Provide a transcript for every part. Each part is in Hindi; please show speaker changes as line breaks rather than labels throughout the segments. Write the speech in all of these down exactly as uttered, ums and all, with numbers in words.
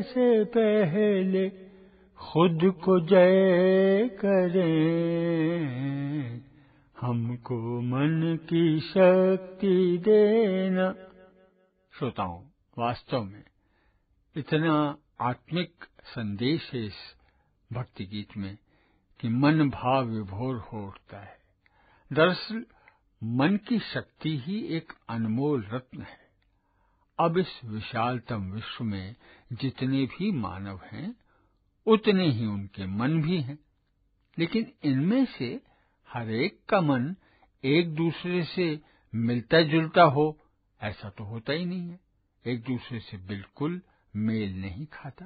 से पहले खुद को जय करें, हमको मन की शक्ति देना। श्रोताओं, वास्तव में इतना आत्मिक संदेश है इस भक्ति गीत में कि मन भाव विभोर हो उठता है। दरअसल मन की शक्ति ही एक अनमोल रत्न है। अब इस विशालतम विश्व में जितने भी मानव हैं, उतने ही उनके मन भी हैं, लेकिन इनमें से हर एक का मन एक दूसरे से मिलता जुलता हो, ऐसा तो होता ही नहीं है। एक दूसरे से बिल्कुल मेल नहीं खाता।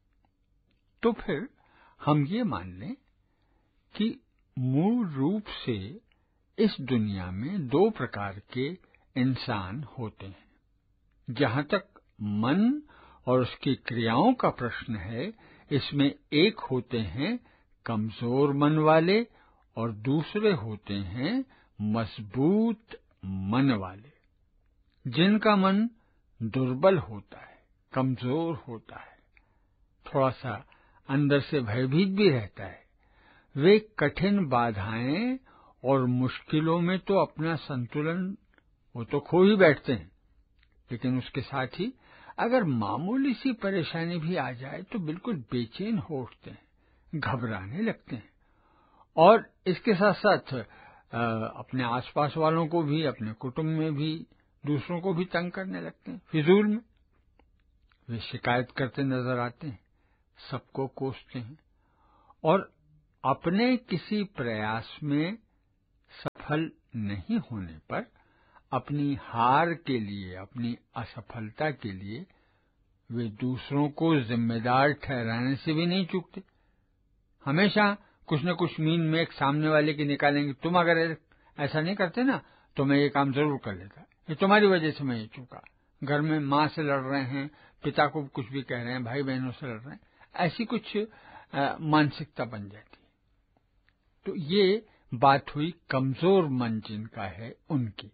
तो फिर हम ये मान लें कि मूल रूप से इस दुनिया में दो प्रकार के इंसान होते हैं। जहां तक मन और उसकी क्रियाओं का प्रश्न है, इसमें एक होते हैं कमजोर मन वाले और दूसरे होते हैं मजबूत मन वाले। जिनका मन दुर्बल होता है, कमजोर होता है, थोड़ा सा अंदर से भयभीत भी रहता है, वे कठिन बाधाएं और मुश्किलों में तो अपना संतुलन वो तो खो ही बैठते हैं, लेकिन उसके साथ ही अगर मामूली सी परेशानी भी आ जाए तो बिल्कुल बेचैन हो उठते हैं, घबराने लगते हैं और इसके साथ साथ अपने आसपास वालों को भी, अपने कुटुंब में भी, दूसरों को भी तंग करने लगते हैं। फिजूल में वे शिकायत करते नजर आते हैं, सबको कोसते हैं और अपने किसी प्रयास में सफल नहीं होने पर अपनी हार के लिए, अपनी असफलता के लिए वे दूसरों को जिम्मेदार ठहराने से भी नहीं चूकते। हमेशा कुछ न कुछ मीन में एक सामने वाले की निकालेंगे, तुम अगर ऐसा नहीं करते ना तो मैं ये काम जरूर कर लेता, ये तुम्हारी वजह से मैं ये चूका। घर में माँ से लड़ रहे हैं, पिता को कुछ भी कह रहे हैं, भाई बहनों से लड़ रहे हैं, ऐसी कुछ आ, मानसिकता बन जाती है। तो ये बात हुई कमजोर मन जिनका है उनकी।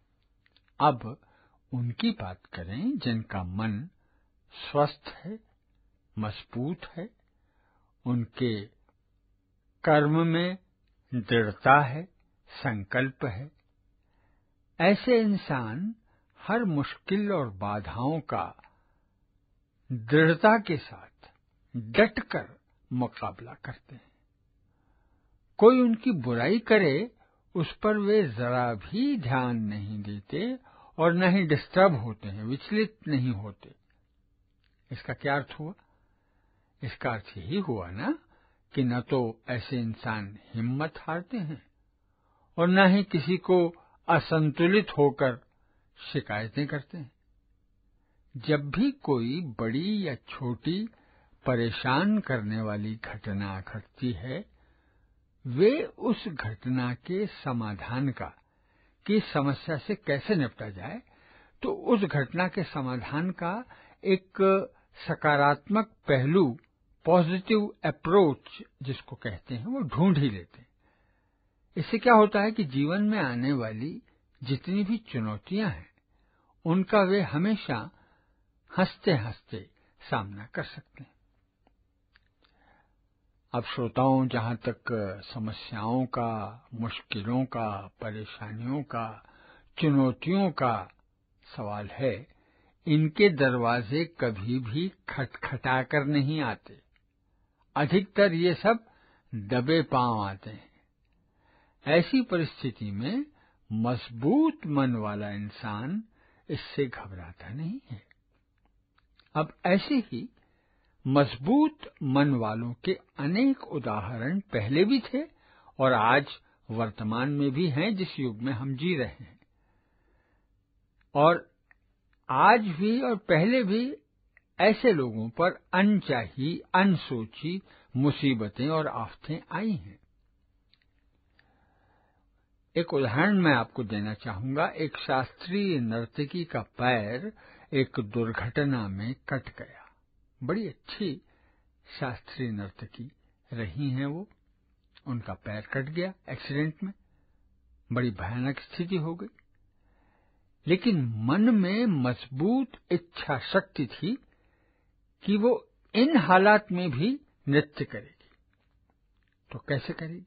अब उनकी बात करें जिनका मन स्वस्थ है, मजबूत है, उनके कर्म में दृढ़ता है, संकल्प है। ऐसे इंसान हर मुश्किल और बाधाओं का दृढ़ता के साथ डटकर मुकाबला करते हैं। कोई उनकी बुराई करे उस पर वे जरा भी ध्यान नहीं देते और न ही डिस्टर्ब होते हैं, विचलित नहीं होते। इसका क्या अर्थ हुआ? इसका अर्थ यही हुआ ना कि न तो ऐसे इंसान हिम्मत हारते हैं और न ही किसी को असंतुलित होकर शिकायतें करते हैं। जब भी कोई बड़ी या छोटी परेशान करने वाली घटना घटती है, वे उस घटना के समाधान का, कि समस्या से कैसे निपटा जाए, तो उस घटना के समाधान का एक सकारात्मक पहलू, पॉजिटिव अप्रोच जिसको कहते हैं, वो ढूंढ ही लेते हैं। इससे क्या होता है कि जीवन में आने वाली जितनी भी चुनौतियां हैं, उनका वे हमेशा हंसते हंसते सामना कर सकते हैं। अब श्रोताओं, जहां तक समस्याओं का, मुश्किलों का, परेशानियों का, चुनौतियों का सवाल है, इनके दरवाजे कभी भी खटखटाकर नहीं आते। अधिकतर ये सब दबे पांव आते हैं। ऐसी परिस्थिति में मजबूत मन वाला इंसान इससे घबराता नहीं है। अब ऐसे ही मजबूत मन वालों के अनेक उदाहरण पहले भी थे और आज वर्तमान में भी हैं, जिस युग में हम जी रहे हैं। और आज भी और पहले भी ऐसे लोगों पर अनचाही, अनसोची मुसीबतें और आफतें आई हैं। एक उदाहरण मैं आपको देना चाहूंगा। एक शास्त्रीय नर्तकी का पैर एक दुर्घटना में कट गया। बड़ी अच्छी शास्त्रीय नर्तकी रही हैं वो, उनका पैर कट गया एक्सीडेंट में, बड़ी भयानक स्थिति हो गई। लेकिन मन में मजबूत इच्छा शक्ति थी कि वो इन हालात में भी नृत्य करेगी। तो कैसे करेगी?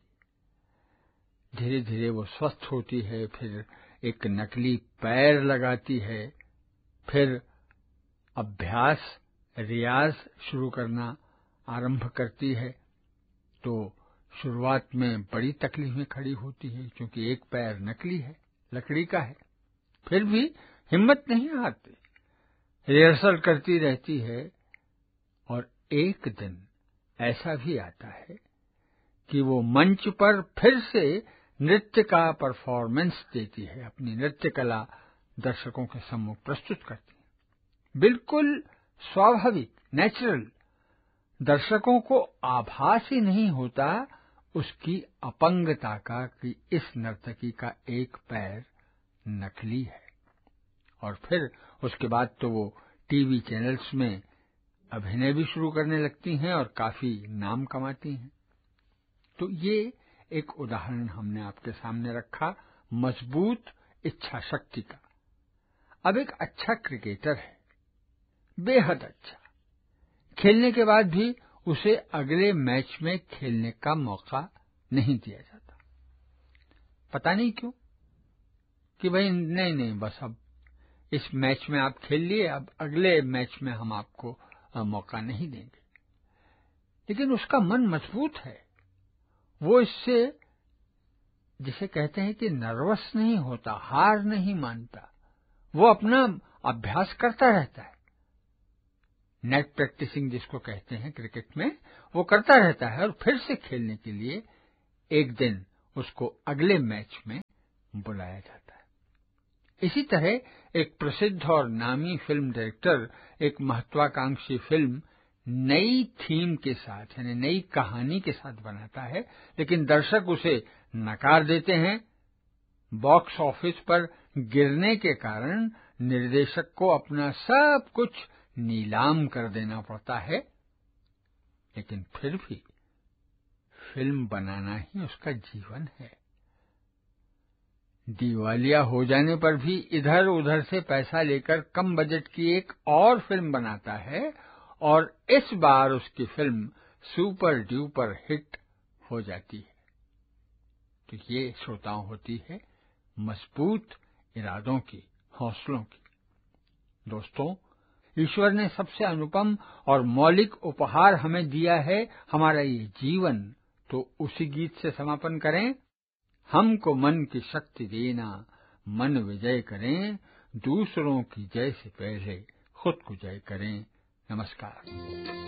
धीरे धीरे वो स्वस्थ होती है, फिर एक नकली पैर लगाती है, फिर अभ्यास रियाज शुरू करना आरंभ करती है। तो शुरुआत में बड़ी तकलीफें खड़ी होती है, क्योंकि एक पैर नकली है, लकड़ी का है। फिर भी हिम्मत नहीं हारती, रिहर्सल करती रहती है। और एक दिन ऐसा भी आता है कि वो मंच पर फिर से नृत्य का परफॉर्मेंस देती है, अपनी नृत्य कला दर्शकों के सम्मुख प्रस्तुत करती है। बिल्कुल स्वाभाविक, नेचुरल। दर्शकों को आभास ही नहीं होता उसकी अपंगता का कि इस नर्तकी का एक पैर नकली है। और फिर उसके बाद तो वो टीवी चैनल्स में अभिनय भी शुरू करने लगती हैं और काफी नाम कमाती हैं। तो ये एक उदाहरण हमने आपके सामने रखा मजबूत इच्छा शक्ति का। अब एक अच्छा क्रिकेटर है, बेहद अच्छा, खेलने के बाद भी उसे अगले मैच में खेलने का मौका नहीं दिया जाता। पता नहीं क्यों, कि भाई नहीं नहीं बस अब इस मैच में आप खेल लिए, अब अगले मैच में हम आपको मौका नहीं देंगे। लेकिन उसका मन मजबूत है, वो इससे जिसे कहते हैं कि नर्वस नहीं होता, हार नहीं मानता। वो अपना अभ्यास करता रहता है, नेट प्रैक्टिसिंग जिसको कहते हैं क्रिकेट में, वो करता रहता है और फिर से खेलने के लिए एक दिन उसको अगले मैच में बुलाया जाता है। इसी तरह एक प्रसिद्ध और नामी फिल्म डायरेक्टर एक महत्वाकांक्षी फिल्म नई थीम के साथ, यानी नई कहानी के साथ बनाता है, लेकिन दर्शक उसे नकार देते हैं। बॉक्स ऑफिस पर गिरने के कारण निर्देशक को अपना सब कुछ नीलाम कर देना पड़ता है, लेकिन फिर भी फिल्म बनाना ही उसका जीवन है। दिवालिया हो जाने पर भी इधर उधर से पैसा लेकर कम बजट की एक और फिल्म बनाता है, और इस बार उसकी फिल्म सुपर ड्यूपर हिट हो जाती है। तो ये श्रोताओं होती है मजबूत इरादों की, हौसलों की। दोस्तों, ईश्वर ने सबसे अनुपम और मौलिक उपहार हमें दिया है, हमारा ये जीवन। तो उसी गीत से समापन करें। हमको मन की शक्ति देना, मन विजय करें, दूसरों की जय से पहले खुद को जय करें। नमस्कार।